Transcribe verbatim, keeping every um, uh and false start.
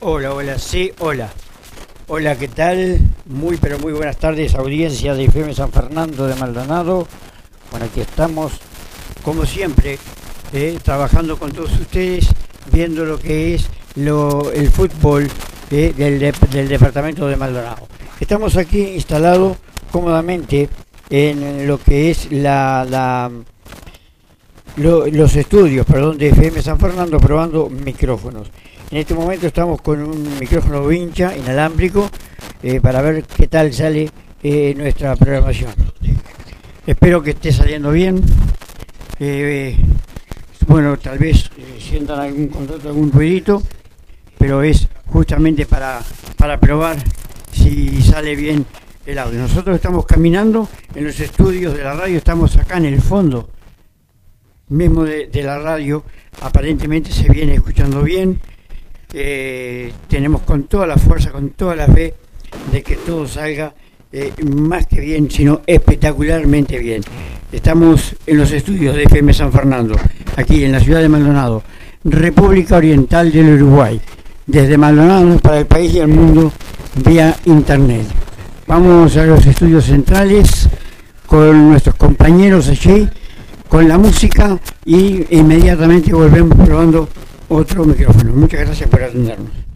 Hola, hola, sí, hola. Hola, ¿qué tal? Muy, pero muy buenas tardes, audiencia de F M San Fernando de Maldonado. Bueno, aquí estamos, como siempre, eh, trabajando con todos ustedes, viendo lo que es lo, el fútbol eh, del, de, del departamento de Maldonado. Estamos aquí instalados cómodamente en lo que es la... la Lo, los estudios, perdón, de F M San Fernando, probando micrófonos. En este momento estamos con un micrófono vincha inalámbrico eh, para ver qué tal sale eh, nuestra programación. Espero que esté saliendo bien. Eh, bueno, tal vez eh, sientan algún contacto, algún ruidito, pero es justamente para, para probar si sale bien el audio. Nosotros estamos caminando en los estudios de la radio, estamos acá en el fondo mismo de, de la radio. Aparentemente se viene escuchando bien. Eh, tenemos con toda la fuerza, con toda la fe de que todo salga eh, más que bien, sino espectacularmente bien. Estamos en los estudios de F M San Fernando, aquí en la ciudad de Maldonado, República Oriental del Uruguay, desde Maldonado para el país y el mundo vía internet. Vamos a los estudios centrales con nuestros compañeros allí, con la música, y inmediatamente volvemos probando otro micrófono. Muchas gracias por atendernos.